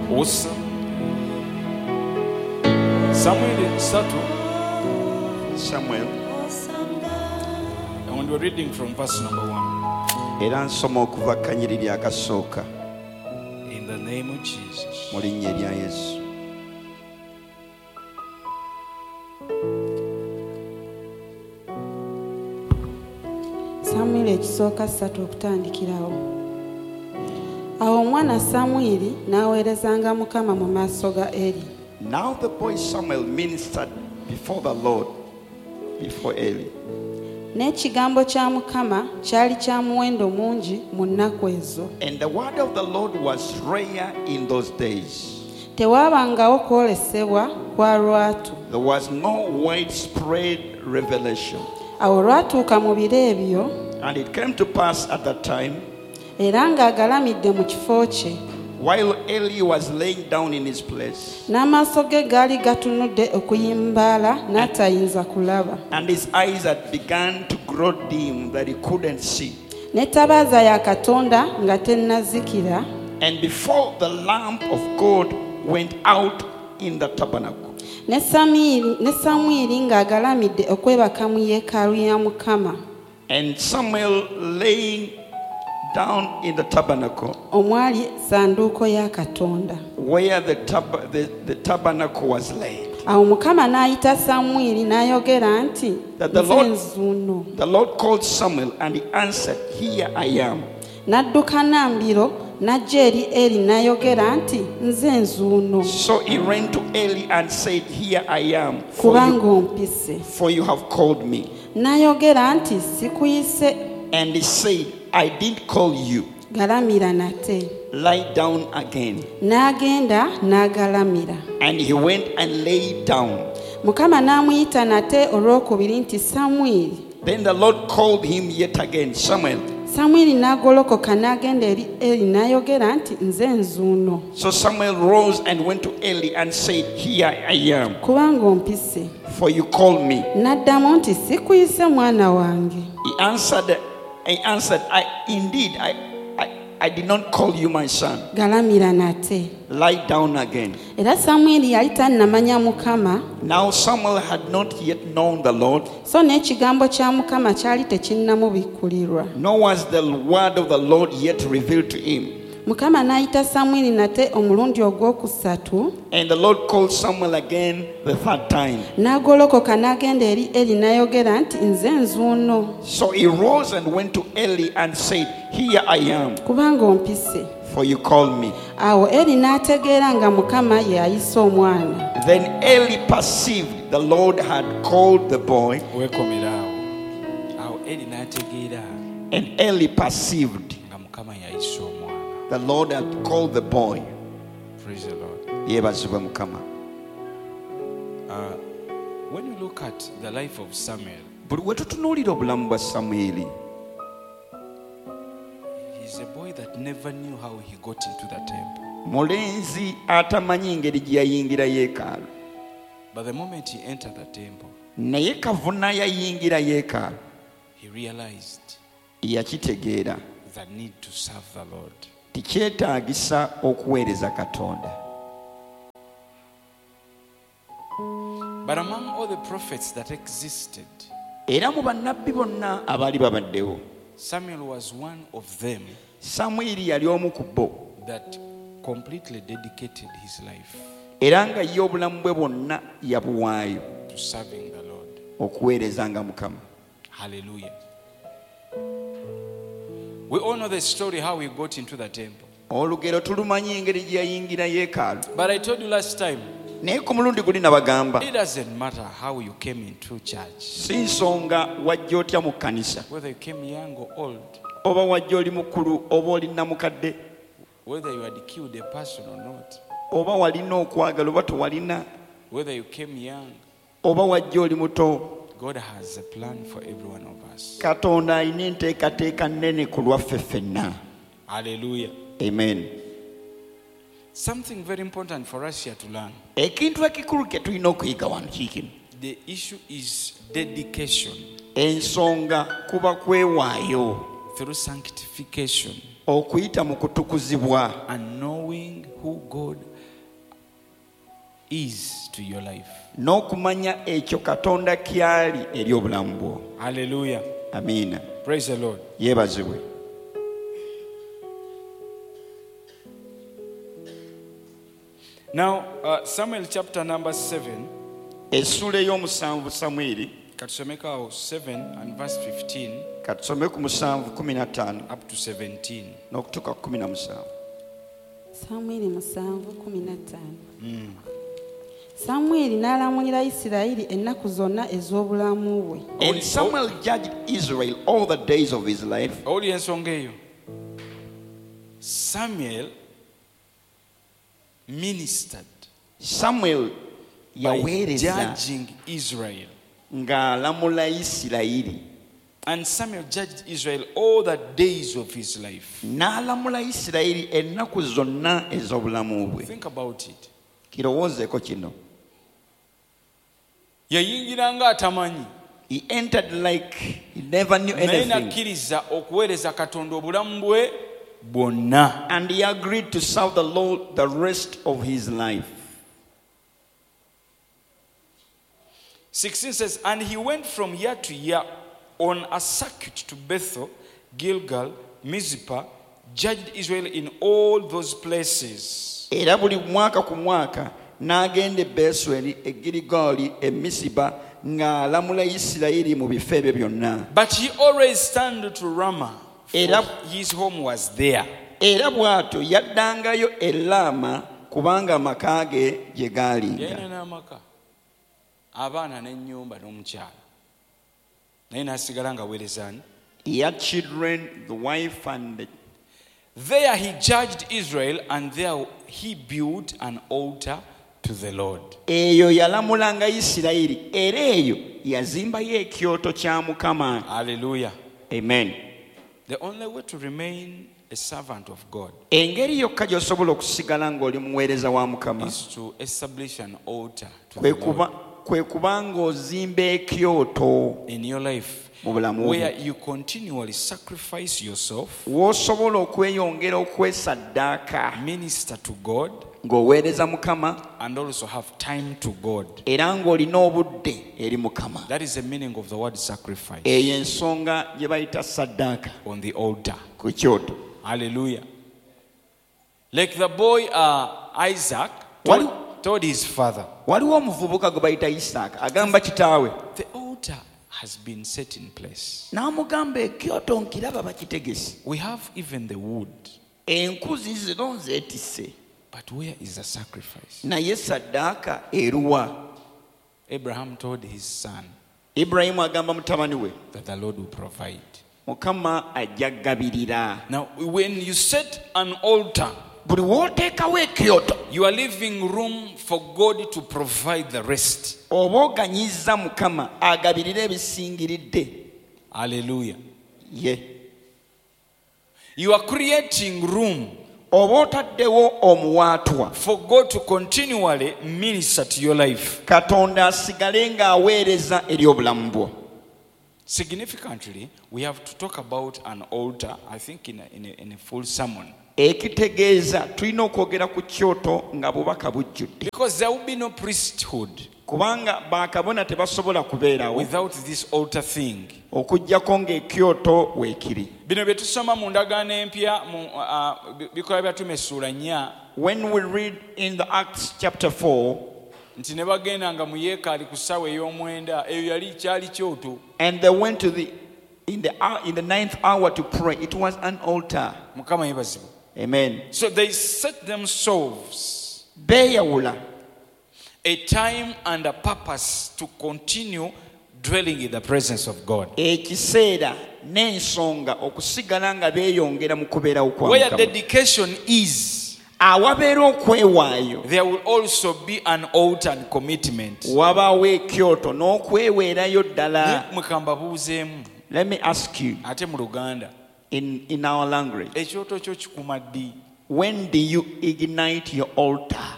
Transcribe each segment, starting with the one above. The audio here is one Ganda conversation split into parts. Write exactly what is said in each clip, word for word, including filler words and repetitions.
Awesome. Samuel Sato. Samuel. And we're reading from verse number one. Era nsoma okuva kanyiriri akasooka. In the name of Jesus. Mu linnya erya Yesu. Samuel ekisooka ssatu okutandikirawo. Awo omwana Samwiri n'aweerezanga Mukama mu maaso ga Eri. Now the boy Samuel ministered before the Lord, before Eli. N'ekigambo kya Mukama kyali kya muwendo mungi mu nnaku ezo. And the word of the Lord was rare in those days. Tewaabangawo kwolesebwa kwa lwatu. There was no widespread revelation. Awo lwatuuka mu biro ebyo. And it came to pass at that time, era ng'agalamidde mu kifo kye, while Eli was laying down in his place, n'amaaso ge gaali gatunudde okuyimbaala n'atayinza kulaba, and his eyes had begun to grow dim that he couldn't see. N'ettabaaza ya Katonda nga tennazikira, and before the lamp of God went out in the tabernacle. ne Samwiri ng'agalamidde okwebaka mu yeekaalu ya Mukama. And Samuel laying down in the tabernacle, omwali sanduuko ya Katonda, where the, tab- the, the tabernacle was laid. Awo Mukama n'ayita Samwiri n'ayogera nti, That the nze Lord, nzuuno. the Lord called Samuel and he answered, Here I am. N'adduka Nambiro n'ajja eri Eri n'ayogera nti, nze nzuuno. So he ran to Eli and said, Here I am, for Kubanga you, ompise. for you have called me. N'ayogera nti, sikuyise. And he said, I didn't call you. Galamira nate. Lie down again. N'agenda n'agalamira. And he went and lay down. Mukama n'amuyita nate olwokubiri nti, Samwiri. Then the Lord called him yet again, Samuel. Samwiri n'agolokoka n'agenda eri Eri n'ayogera nti, nze nzuuno. So Samuel rose and went to Eli and said, Here I am, Kubanga ompise. for you called me. N'addamu nti, sikuyise mwana wange. He answered, He answered, I indeed, I, I, I did not call you my son. Galamira nate. Lie down again. Era Samwiri yali tannamanya Mukama, Now Samuel had not yet known the Lord, so n'ekigambo kya Mukama kyali tekinnamubikkulirwa. nor was the word of the Lord yet revealed to him. Mukama n'ayita Samwiri nate omulundi ogwokusatu, And the Lord called Samuel again the third time. n'agolokoka n'agenda eri Eri n'ayogera nti, nze nzuuno. So he rose and went to Eli and said, Here I am, Kubanga ompise. for you called me. Awo Eri n'ategeera nga Mukama ye ayisa omwana. Then Eli perceived the Lord had called the boy, Wekomerawo. Awo Eri n'ategeera and Eli perceived nga Mukama yayisa omwana. the Lord had called the boy. Praise the Lord. Yebazibwe Mukama. Uh, when you look at the life of Samuel, Buli we tutunuulira obulamu bwa Samwiri, he's a boy that never knew how he got into the temple. mulenzi atamanyi ngeri gye yayingira yeekaalu. But the moment he entered the temple, Naye kavuna yayingira yeekaalu, he realized yakitegeera the need to serve the Lord. tikyetaagisa okuweereza Katonda. But among all the prophets that existed, Era mu bannabbi bonna abaali babaddewo, Samuel was one of them Samwiri yali omu ku bo, that completely dedicated his life era nga ye obulamu bwe bwonna yabuwaayo to serving the Lord. okuweerezanga Mukama. Hallelujah. We all know the story how he got into the temple. Olugero tulumanyi engeri gye yayingira yeekaalu. But I told you last time, Naye ku mulundi guli nabagamba, it doesn't matter how you came into church, si nsonga wajja otya mu kkanisa, whether you came young or old, oba wajja oli mukulu oba oli namukadde, whether you had killed a person or not, oba walina okwagala oba tewalina, whether you came young, oba wajja oli muto. God has a plan for every one of us. Katonda alina enteekateeka nnene ku lwaffe ffenna. Hallelujah. Amen. Something very important for us here to learn. Ekintu ekikulu kye tulina okuyiga wano kiikino. The issue is dedication Ensonga kuba kwewaayo through sanctification okuyita mu kutukuzibwa and knowing who God is to your life. n'okumanya ekyo katonda kyali eri obulamu bwo. Hallelujah. Amiina. Praise the Lord. Yeebazibwe. Now, uh, Samuel chapter number seven. Essula ey'omusanvu Samwiri. Katusomeka seven and verse fifteen. Katusome ku musanvu kumi na ttaano up to seventeen. n'okutuuka ku kumi na musanvu. Samwiri musanvu kumi na ttaano. Samwiri n'alamulira Isirayiri ennaku zonna ez'obulamu bwe. And Samuel judged Israel all the days of his life. Oli ensonga eyo. Samuel ministered Samuel by yaweereza judging Israel. ng'alamula Isirayiri. And Samuel judged Israel all the days of his life. N'alamula Isirayiri ennaku zonna ez'obulamu bwe. Think about it. Kirowoozeeko kino. Yayingiranga atamanyi. He entered like he never knew Naye anything. nakkiriza okuweereza Katonda obulamu bwe bwonna. And he agreed to serve the Lord the rest of his life. sixteen says, and he went from year to year on a circuit to Bethel, Gilgal, Mizpah, judged Israel in all those places. Era buli mwaka ku mwaka n'agenda e Besweri, e Girigaali, e Misiba ng'alamula Isirayiri mu bifo ebyo byonna. But he always turned to Ramah, for Era- his home was there. Era bw'atyo yaddangayo e Laama kubanga amaka ge gye gaalinga. Yalina n'amaka, abaana n'ennyumba n'omukyala, naye n'asigala ng'aweerezani. He had children, the wife, and the... There he judged Israel, and there he built an altar to the Lord. eyo yalamulanga Isirayiri, era eyo yazimbayo ekyoto kya Mukama. Hallelujah. Amen. The only way to remain a servant of God Engeri yokka gy'osobola okusigala ng'oli muweereza wa Mukama is to establish an altar to kwe the kuba Lord kwe kuba ng'ozimba ekyoto in your life, mu bulamu bwo, where you continually sacrifice yourself, w'osobola okweyongera okwesaddaaka minister to God, ng'oweereza Mukama and also have time to God. era ng'olina obudde eri Mukama. That is the meaning of the word sacrifice Eyo ensonga gye bayita saddaaka on the altar. ku kyoto. Hallelujah. Like the boy uh, Isaac What- told, told his father, Waliwo omuvubuka gwe bayita Isaaka agamba kitaawe, the altar has been set in place. n'amugamba ekyoto nkiraba bakitegese, We have even the wood, enkuzi zino nzeetisse, but where is the sacrifice? naye saddaaka eruwa? Abraham told his son Ibulayimu agamba mutabani we, that the Lord will provide. Mukama ajja gabirira. Now, when you set an altar, Buli w'oteekawo ekyoto you are leaving room for God to provide the rest. oba oganyizza Mukama agabirira ebisingiridde. Hallelujah. Ye. You are creating room Oba otaddewo omuwaatwa for God to continually minister to your life. Katonda asigale ng'aweereza eri obulamu bwo. Significantly, we have to talk about an altar, I think, in a, in a, in a full sermon. Ekitegeeza tulina okwogera ku kyoto nga bubaka bujjudde, Because there will be no priesthood kubanga bakabona tebasobola kubeerawo without this altar thing. okuggyako ng'ekyoto weekiri. Bino bye tusoma mu ndagaano empya mu uh, bikola bya Ttume essuula nnya, When we read in the Acts chapter four, nti ne bagendanga mu yeekaalu ku ssaawa ey'omwenda, eyo yali kyali kyoto. and they went to the in the hour, in the ninth hour to pray, it was an altar. Mukama yeebazibwe. Amen. So they set themselves Beeyawula a time and a purpose to continue dwelling in the presence of God. ekiseera n'ensonga okusigala nga beeyongera mu kubeerawo kwa Where Mukama. dedication is, Awabeera okwewaayo there will also be an altar and commitment. wabaawo ekyoto n'okweweerayo ddala. Mukambabuuzeemu Let me ask you ate mu Luganda, in, in our language, ekyoto kyo kikuma ddi? when do you ignite your altar?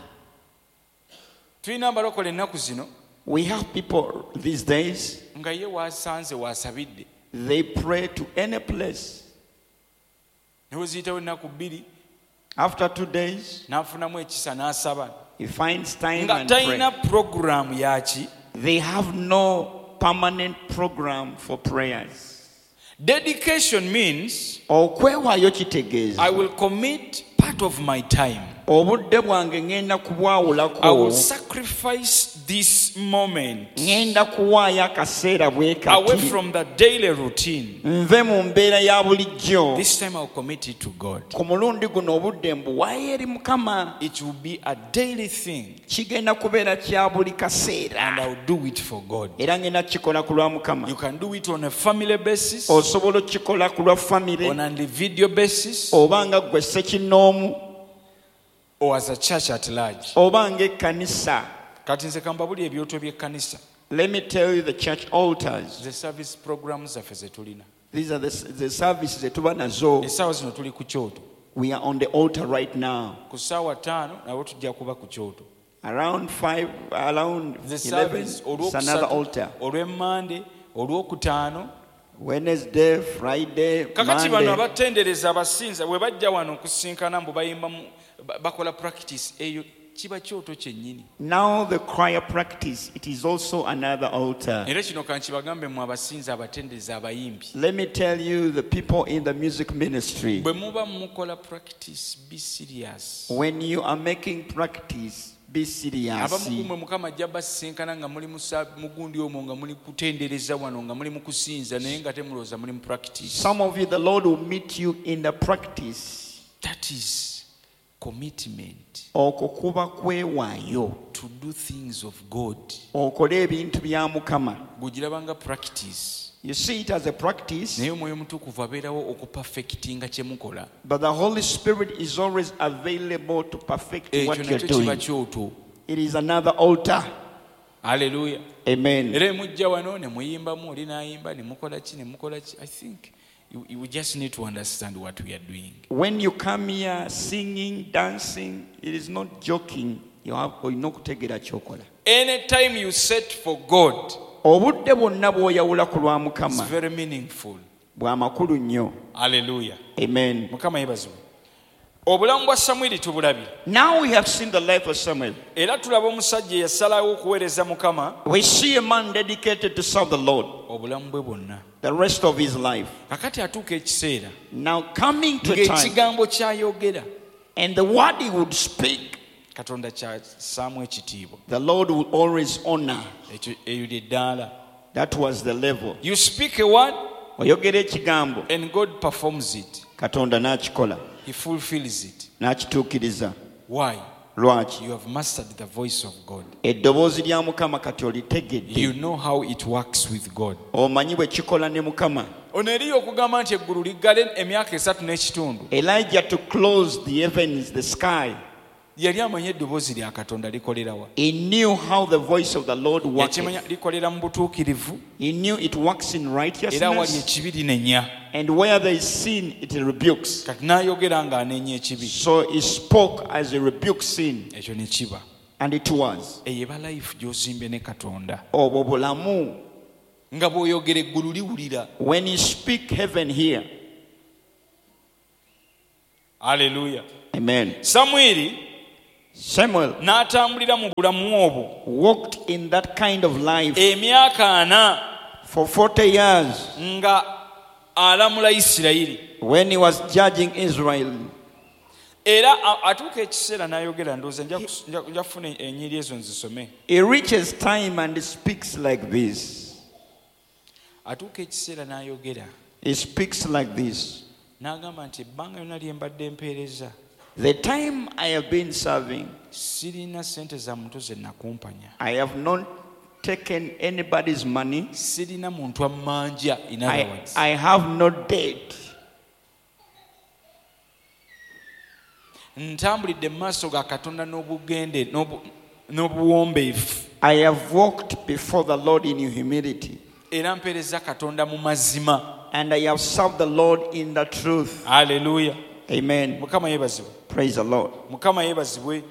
Tulina abalokole ennaku zino We have people these days, nga ye waasanze waasabidde, they pray to any place. ne we ziyitawo ennaku bbiri, After two days, n'afunamu ekisa n'asaba he finds time nga and pray. talina puroguramu yaki. They have no permanent program for prayers. Dedication means Okwewaayo kitegeeza I will commit part of my time. obudde bwange ngenda I will kubwawulako, sacrifice this moment ngenda kuwaayo akaseera bwe away kati from the daily routine. nve mu mbeera ya bulijjo. This time I will commit it to God. Ku mulundi guno obudde mbuwaayo eri Mukama. It will be a daily thing Kigenda kubeera kya buli kaseera and I will do it for God. era ngenda kukikola ku lwa Mukama. You can do it on a family basis, Osobola okukikola ku lwa famire on an individual basis, oba nga ggwe ssekinnoomu or as a church at large. oba ng'ekkanisa. Kati nze kambabuli ebyoto by'ekkanisa. Let me tell you the church altars. The service programs zaffe ze tulina. These are the, the services that tuba nazo. Essaawa zino tuli ku kyoto. We are on the altar right now. Ku ssaawa ttaano nabo tujja kuba ku kyoto. Around five, around The eleven, service it's another altar. olw'emmande olwokutaano. Wednesday, Friday, Kakati bano Monday. abatendereza abasinza bwe bajja wano okusinkana mbu bayimba mu- ba- bakola practice eyo kiba kyoto kyennyini. Now the choir practice, it is also another altar. Era kino kankibagambe mu abasinza abatendereza abayimbi. Let me tell you, the people in the music ministry, Bwe muba mukola practice, be serious. when you are making practice, be serious. Abamu kumwe Mukama ajja basinkana nga muli musa- mugundi omwo nga muli kutendereza wano nga muli mu kusinza naye nga temulowooza muli mu practice. Some of you, the Lord will meet you in the practice. That is commitment Okwo kuba kwewaayo. to do things of God. Okole ebintu bya Mukama. Bw'ogirabanga practice, You see it as a practice, naye omwoyo omutukuvu abeerawo okupafekitinga kye mukola. but the Holy Spirit is always available to perfect Ekyo what you're nakyo kiba doing. kyoto. It is another altar. Haleluya. Amen. Era mujja wano ne muyimbamu, oli n'ayimba ne mukola ki ne mukola ki. I think you, you just need to understand what we are doing. When you come here singing, dancing, it is not joking. You have olina okutegeera kyokola. Anytime you set for God, Obudde bwonna bw'oyawula ku lwa it's Mukama very meaningful. bwa makulu nnyo. Haleluya. Amen. Mukama yeebazibwe. Obulamu bwa Samwiri tubulabye. Now we have seen the life of Samuel. Era tulaba omusajja eyasalawo okuweereza Mukama We see a man dedicated to serve the Lord obulamu bwe bwonna. the rest of his life. Kakati atuuka ekiseera Now coming to a time, ng'ekigambo ky'ayogera and the word he would speak, Katonda ky'assaamu ekitiibwa. the Lord would always honor. Ekyo eyo ly'eddaala. That was the level. You speak a word Oyogera ekigambo, and God performs it. Katonda n'akikola, He fulfills it. n'akituukiriza. Why? Lwaki? You have mastered the voice of God. Eddoboozi lya Mukama kati olitegedde. You know how it works with God. Omanyi bwe kikola ne Mukama. Ono eriyo okugamba nti eggulu liggale emyaka esatu n'ekitundu. Elijah to close the heavens, the sky. Yali amanyi eddoboozi lya Katonda likolera wa. He knew how the voice of the Lord works. Yakimanya likolera mu butuukirivu He knew it works in era wali righteousness, ekibi linenya. and where there is sin, it rebukes. Kati n'ayogera ng'anenya ekibi. So he spoke as he rebuked sin, Ekyo ne kiba. and it was. Eyo eba life gy'ozimbye ne Katonda. Obwo bulamu. Nga bw'oyogera eggulu liwulira. When you speak, heaven here. Haleluya. Amen. Samwiri Samuel n'atambulira mu bulamu obwo walked in that kind of life emyaka ana for forty years nga alamula Isirayiri. when he was judging Israel. Era a- atuuka ekiseera n'ayogera ndowooza nja kus- nja- nja kufuna ennyiri ezo nzisome. He reaches time and he speaks like this. Atuuka ekiseera n'ayogera He speaks like this. n'agamba nti ebbanga lyonna lye mbadde mpeereza The time I have been serving, sirina ssente za muntu ze nakumpanya, I have not taken anybody's money. sirina muntu ammanja. In other I, words, I have no debt. ntambulidde mu maaso ga Katonda n'obugende n'obu- n'obuwombeefu I have walked before the Lord in humility. era mpeereza Katonda mu mazima. And I have served the Lord in the truth. Haleluya. Amen. Mukama yeebazibwe. Praise the Lord. Mukama yeebazibwe.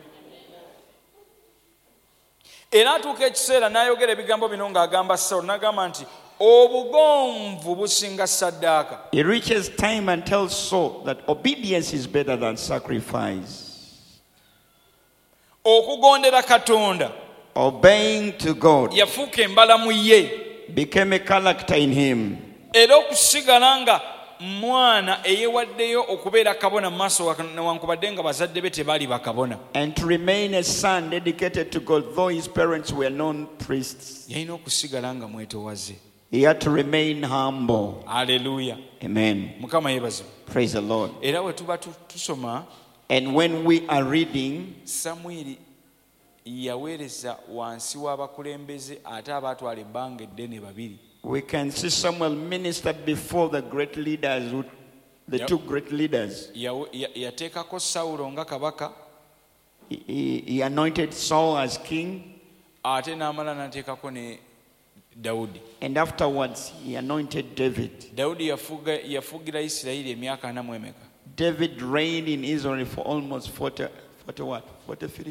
Era atuuka ekiseera n'ayogera ebigambo bino ng'agamba Sawulo n'agamba nti obugonvu businga saddaaka. He reaches time and tells Saul that obedience is better than sacrifice. Okugondera Katonda Obeying to God yafuuka embalamu ye, became a character in him. era okusigala nga mwana eyewaddeyo okubeera kabona mu maaso newankubadde nga bazadde be tebaali bakabona. And to remain a son dedicated to God, though his parents were known priests. Yalina okusigala nga mwetowaze. He had to remain humble. Haleluya. Amen. Mukama yeebazibwe. Praise the Lord. Era bwe tuba tusoma, And when we are reading, Samwiri yaweereza wansi w'abakulembeze ate abaatwala ebbanga eddene babiri. we can see Samuel ministered before the great leaders, who- the Yep. two great leaders. Yawe- ya- Yateekako Sawulo nga kabaka, He, he, he anointed Saul as king, ate n'amala n'ateekako ne Dawudi. and afterwards he anointed David. Dawudi yafuga yafugira Isirayiri emyaka ana mu emeka. David reigned in Israel for almost forty, forty what? forty-three?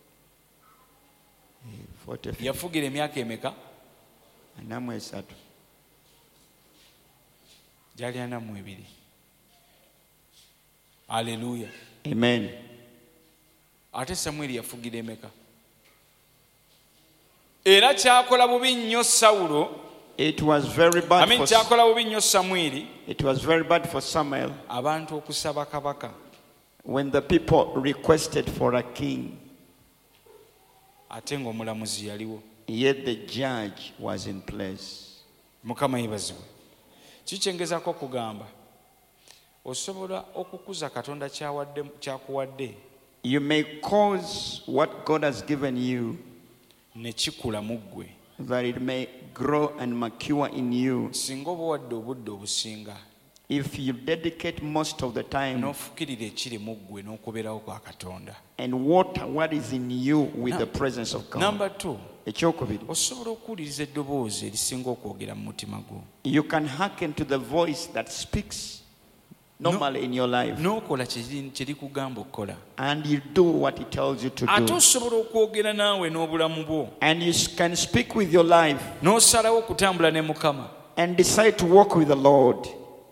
forty-three. Yafugira emyaka emeka? Anamu esatu. Gyali ana mu ebiri. Haleluya. Amen. Ate Samwiri yafugira emeka? Era kyakola bubi nnyo Sawulo, It was very bad amin for kyakola bubi nnyo Samwiri it was very bad for Samuel abantu okusaba kabaka. when the people requested for a king, Ate ng'omulamuzi yaliwo. yet the judge was in place. Mukama yeebazibwe. Kikyengezaako okugamba, osobola okukuza Katonda kyawadde kyakuwadde You may cause what God has given you ne kikula mu ggwe, that it may grow and mature in you singa oba wadde obudde obusinga if you dedicate most of the time n'ofukirira ekiri mu ggwe n'okubeerawo kwa Katonda. and water what is in you with the presence of God. Number two, Ekyokubiri, osobola okuwuliriza eddoboozi erisinga okwogera mu mutima gwo you can hearken to the voice that speaks normally in your life n'okola kye kye likugamba okukola. and you do what he tells you to Ate do. osobola okwogera naawe n'obulamu bwo And you can speak with your life n'osalawo okutambula ne Mukama. and decide to walk with the Lord.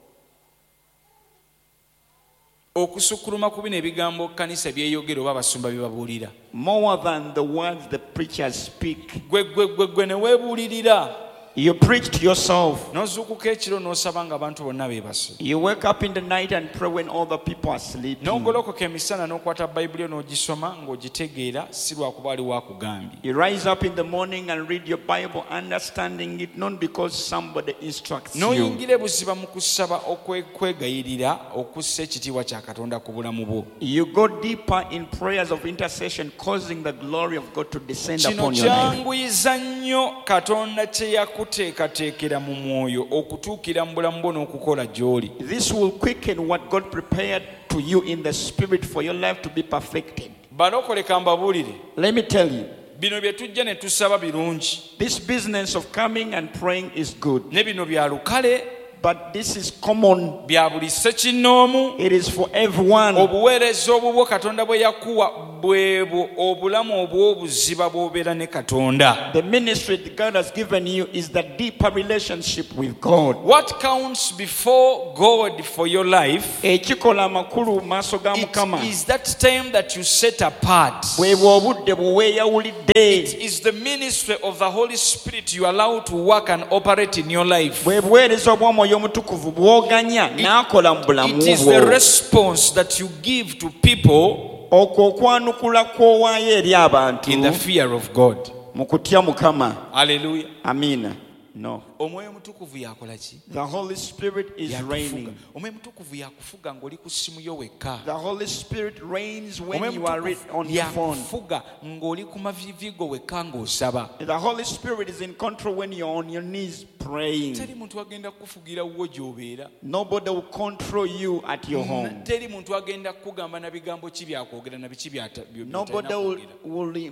Okusukkuluma ku bino ebigambo kkanisa byeyogera oba abasumba bye babuulira. More than the words the preachers speak. Gwe gwe gwe gwe ne weebuulirira. You preach to yourself. N'ozuukuka ekiro n'osaba ng'abantu bonna beebase. You wake up in the night and pray when all the people are sleeping. N'ogolokoka emisana n'okwata Bayibuli n'ogisoma ng'ogitegeera si lwakuba aliwo akugambye. You rise up in the morning and read your Bible, understanding it not because somebody instructs you. N'oyingira ebuziba mu kusaba okwegayirira okussa ekitiibwa kya Katonda ku bulamu bwo. You go deeper in prayers of intercession, causing the glory of God to descend Kino upon your life. kyanguyiza nnyo Katonda kye yakuteekateekera mu mwoyo okutuukira mu bulamu bwo n'okukola gy'oli. This will quicken what God prepared to you in the spirit for your life to be perfected. Balokole ka mbabuulire, Let me tell you, bino bye tujja ne tusaba birungi, this business of coming and praying is good, ne bino bya lukale, but this is common. bya buli ssekinnoomu. It is for everyone. Obuweereza obubwo Katonda bwe yakuwa bwebwo obulamu obw'obuziba bw'obeera ne Katonda. The ministry that God has given you is the deeper relationship with God. What counts before God for your life Ekikola amakulu mu maaso ga it Mukama is that time that you set apart. bwebwa obudde bwe weeyawulidde, It is the ministry of the Holy Spirit you allow to work and operate in your life. bwe buweereza obw'Omwoyo Omutukuvu bw'oganya n'akola mu bulamu It is the bwo. response that you give to people Okwo okwanukula kw'owaayo eri abantu in the fear of God. mu kutya Mukama. Hallelujah. Amiina. No. Omwoyo Mutukuvu yakola ki? The Holy Spirit is Yakufuga. reigning. Omwoyo Mutukuvu yakufuga ng'oli ku ssimu yo wekka. The Holy Spirit reigns when Omwoyo you are read Mutukuvu on your phone. yakufuga ng'oli ku maviivigo wekka ng'osaba. The Holy Spirit is in control when you're on your knees praying. Teri muntu agenda kukufugira wo gy'obeera. Nobody will control you at your home. Teri muntu agenda kukugamba na bigambo ki byakwogera na biki byata- byo- Nobody by'otalina will, kwogera. will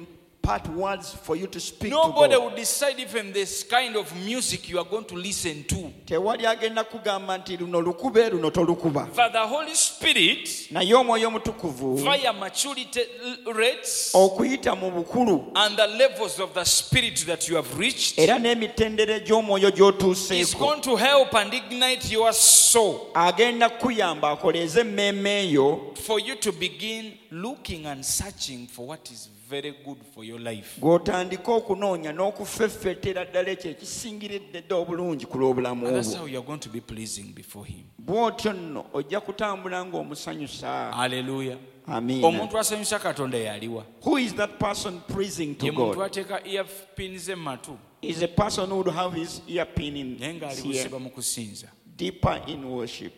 impart words for you to speak Nobody to God. will decide even this kind of music you are going to listen to. Tewali agenda kugamba nti luno lukube luno tolukuba. For the Holy Spirit, Naye Omwoyo Omutukuvu via maturity rates okuyita mu bukulu and the levels of the Spirit that you have reached, era n'emitendera gy'omwoyo is gy'otuuseeko going to help and ignite your soul agenda kuyamba akoleeze emmeeme eyo for you to begin looking and searching for what is very good for your life. gw'otandika okunoonya n'okufeffeetera ddala ekyo ekisingiridde dde obulungi ku lw'obulamu And that's obwo. how you are going to be pleasing before Him. Bw'otyo nno ojja kutambula ng'omusanyusa. Hallelujah. Amiina. Omuntu asanyusa Katonda yaliwa. Who is that person pleasing to Ye muntu God? ateeka earpins mu matu Is a person who would have his earpin in naye ng'ali his ear, busiba mu kusinza. deeper in worship.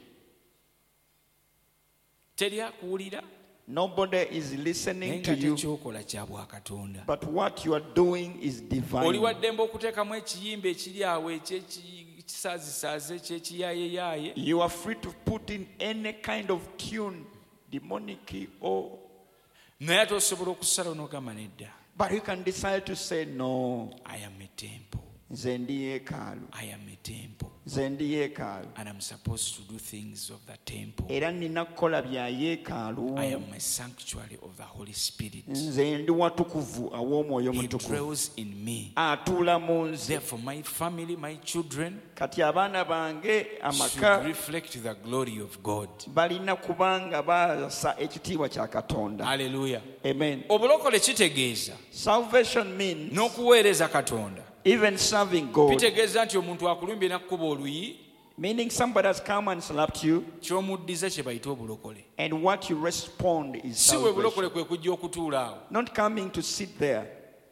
Teri akuwulira Nobody is naye listening to nga you, tekyokola kya bwakatonda. but what you are doing is Oli divine. waddembe okuteekamu ekiyimba ekiri awo ekyekisaazisaazi ekyekiyaayeyaye. You are free to put in any kind of tune, demonic or, Naye ate osobola okusala n'ogamba nedda. but you can decide to say no. I am a temple. Nze ndi yeekaalu. I am a temple. Nze ndi yeekaalu. And I'm supposed to do things of the temple. Era nina kukola bya yeekaalu. I am a sanctuary of the Holy Spirit. Nze ndi watukuvu aw'omwoyo He mutukuvu. dwells in me. Atuula mu nze. Therefore, my family, my children Kati abaana bange should amaka reflect the glory of God. balina kubanga baasa ekitiibwa kya Katonda. Hallelujah. Amen. Obulokole kitegeeza Salvation means n'okuweereza Katonda. even serving God. Kitegeeza nti omuntu akulumbye n'akkuba oluyi, Meaning somebody has come and slapped you, ky'omuddiza kye bayita obulokole. and what you respond is Si bwe bulokole salvation. kwe kujja okutuula awo. Not coming to sit there.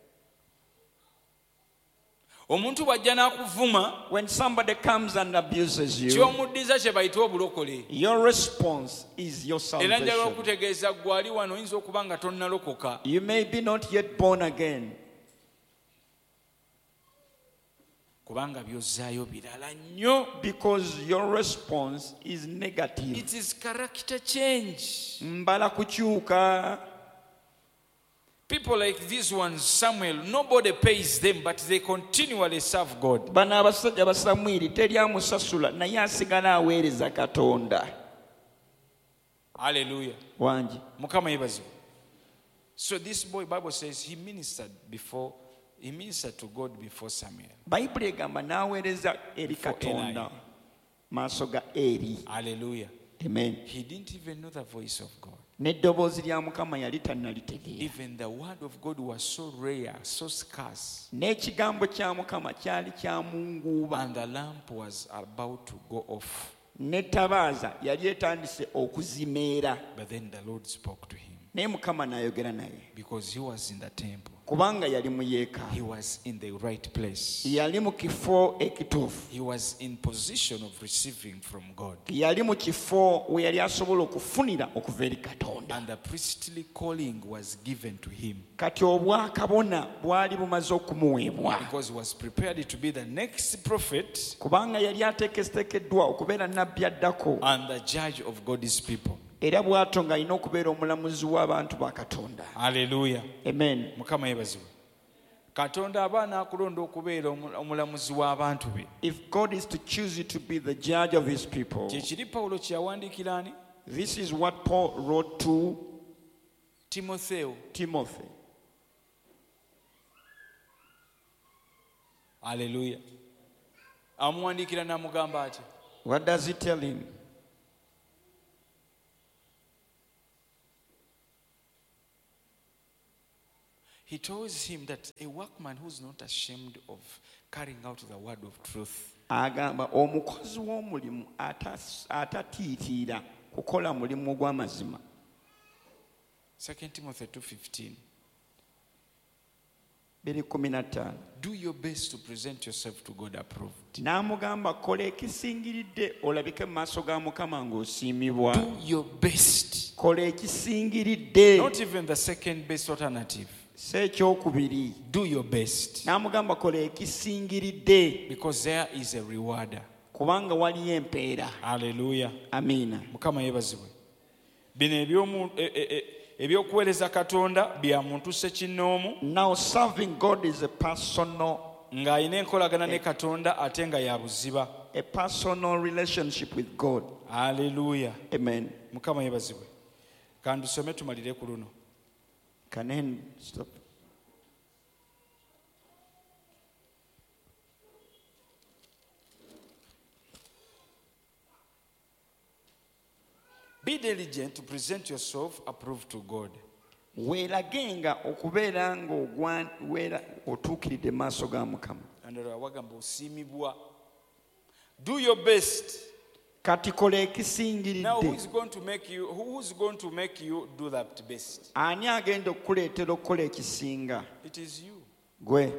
Omuntu bw'ajja n'akuvuma, When somebody comes and abuses you, ky'omuddiza kye bayita obulokole. your response is your Era njagala salvation. okutegeeza ggwe ali wano oyinza okuba nga tonnalokoka. You may be not yet born again, Kubanga by'ozzaayo birala nnyo. because your response is negative. It is character change. Mbala kukyuka. People like these ones, Samuel, nobody pays them, but they continually serve God. Bano abasajja ba Samwiri teri amusasula naye asigala aweereza Katonda. Hallelujah. Wangi. Mukama yebaziwe. So this boy, Bible says, he ministered before, he ministered to God before Samuel. Bayibuli egamba n'aweereza eri For Katonda Eli. maaso ga Eri. Hallelujah. Amen. He didn't even know the voice of God. N'eddoboozi lya Mukama yali tannalitegeera. Even the word of God was so rare, so scarce, N'ekigambo kya Mukama kyali kya munguuba. and the lamp was about to go off. N'ettabaaza yali etandise okuzimeera. But then the Lord spoke to him Naye Mukama n'ayogera naye. because he was in the temple. Kubanga yali mu yeekaalu. He was in the right place. Yali mu kifo ekituufu. He was in position of receiving from God. Yali mu kifo we yali asobola okufunira okuva eri Katonda. And the priestly calling was given to him Kati obwakabona bwali bumaze okumuweebwa. because he was prepared to be the next prophet Kubanga yali ateekeseteekeddwa okubeera nnabbi addako. and the judge of God's people. Era bw'atyo ng'alina okubeera omulamuzi w'abantu ba Katonda. Hallelujah. Amen. Mukama yebaziwe. Katonda aba n'akulonda okubeera omu- omulamuzi w'abantu be. If God is to choose you to be the judge of his people, Kyekiri Pawulo kye yawandiikira ani? this is what Paul wrote to Timotheo. Timothy. Hallelujah. Amuwandiikira n'amugamba ati, What does he tell him? he tells him that a workman who's not ashamed of carrying out the word of truth Agamba omukozi w'omulimu atas- atatiitiira kukola mulimu gw'amazima. Second Timothy two fifteen. biri kumi na ttaano. Do your best to present yourself to God approved. N'amugamba kola ekisingiridde olabike mu maaso ga Mukama ng'osiimibwa. Do your best. Kola ekisingiridde. Not even the second best alternative. Si ekyokubiri. Do your best. N'amugamba kola ekisingiridde Because there is a rewarder. kubanga waliyo empeera. Hallelujah. Amiina. Mukama yebaziwe. Bino ebyomu e- e- e- ebyokuweereza katonda bya muntu ssekinnoomu Now serving God is a personal, ng'alina enkolagana ne katonda ate nga ya buziba. a personal relationship with God. Haleluya. Amen. Mukama yebazibwe. Kandusome tumalire ku luno. Can I stop? Be diligent to present yourself approved to God. Weeragenga okubeera ng'ogwa- weera- otuukiridde mu maaso ga Mukama. Andala wagamba osiimibwa. Do your best. Kati kola Now ekisingiridde. who's going to make you who's going to make you do that best? Ani agenda okukuleetera okukola ekisinga? It is you. Gwe.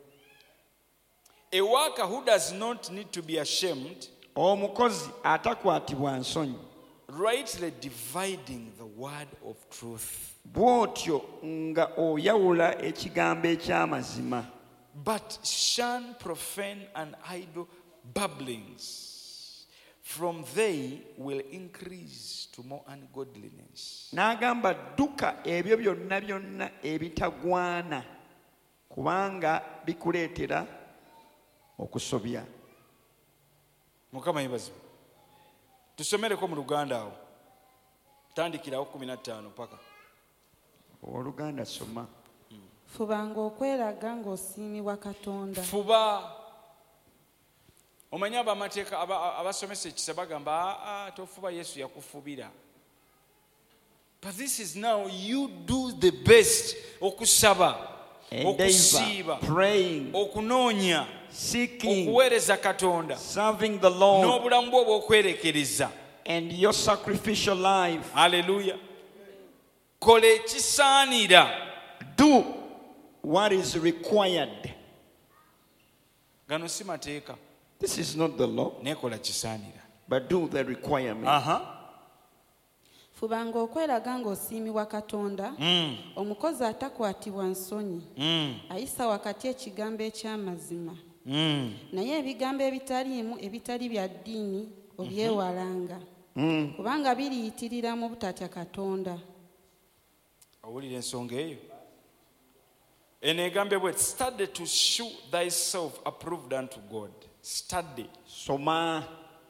A worker who does not need to be ashamed, Omukozi atakwatibwa nsonyi. rightly dividing the word of truth. Bw'otyo nga oyawula ekigambo eky'amazima. But shun profane and idle babblings. From they will increase to more ungodliness. N'agamba dduka ebyo byonna byonna ebitagwana kubanga bikuleetera okusobya. Mukama yebazibwe. Tusomereko mu Luganda awo. Tandikirawo kumi na ttaano paka. Oluganda soma. Fubanga okweraga ng'osiimibwa Katonda. Fuba. Omanyi abamateeka aba- abasomesa ekisa bagamba aa tofuba Yesu yakufubira. But this is now you do the best okusaba, Endeavor, okusiiba, praying, okunoonya, seeking, okuweereza Katonda serving the Lord, n'obulamu bwo obw'okwerekereza. and your sacrificial life. Haleluya. Kola ekisaanira. Do what is required. Gano si mateeka. This is not the law, Nekola kisaanira. but do the requirement. Aha. Fubanga okweraga ng'osiimibwa Katonda. Mm. Omukozi atakwatibwa nsonyi. Mm. Ayisa wakati ekigambo eky'amazima. Mm. Naye ebigambo ebitaliimu ebitali bya ddiini obyewalanga. Mm. Kubanga biriyitirira mu butatya Katonda. Owulira ensonga eyo. Eno egambe bwe study to show thyself approved unto God. Study. Soma.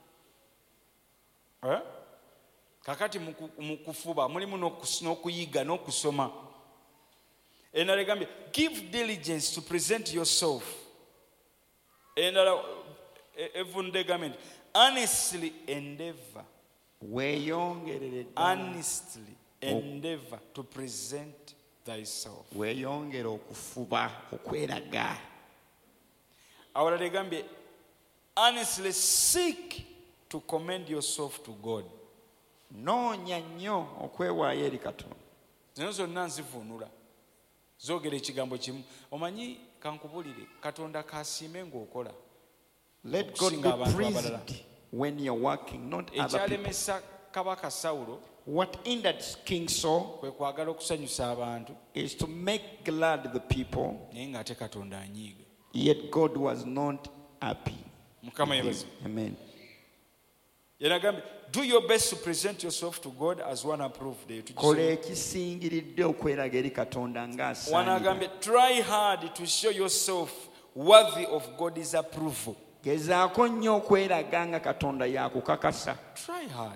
Eh? Kakati mu ku- mu kufuba mulimu n'okus- n'okuyiga n'okusoma. Endala egambye give diligence to present yourself. Endala evunde egambye honestly endeavor. Weeyongerere ddala. Honestly endeavor to present thyself. Weeyongere okufuba okweraga. Awalala egambye honestly seek to commend yourself to God. Noonya nnyo okwewaayo eri Katonda. Zino zonna nzivunula zoogera ekigambo kimu. Omanyi kankubulire Katonda kasiime ng'okola. Let God Okusinga be abantu abalala. praised when you're working, not other people. Ekyalemesa kabaka Sawulo What hindered King Saul kwe kwagala okusanyusa abantu is to make glad the people, naye ng'ate Katonda anyiiga. yet God was not happy. Mukama with him. yebaze. Amen. Yenagambye do your best to present yourself to God as one approved. Kola ekisingiridde okweraga eri Katonda ng'asaanira. Wanagambye try hard to show yourself worthy of God's approval. Gezaako nnyo okweraga nga Katonda yakukakasa. Try hard.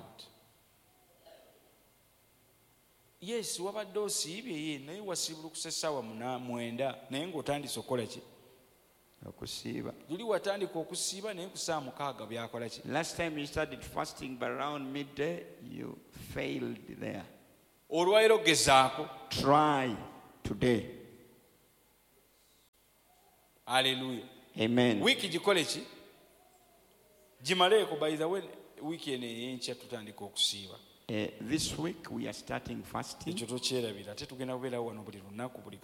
Yes, wabadde osiibye ye naye wasiibulukuse essaawa muna- mwenda naye ng'otandise okukola ki? Okusiiba. Luli watandika okusiiba naye ku ssaawa mukaaga byakola ki? Last time you started fasting, but around midday, you failed there. Olwaleero gezaako. Try today. Haleluya. Amen. Wiiki gikole ki? Gimaleeko by the way wiiki eno ey'enkya tutandika okusiiba. Uh, this week we are starting fasting. Ekyo tokyerabira ate tugenda kubeerawo wano buli lunaku buli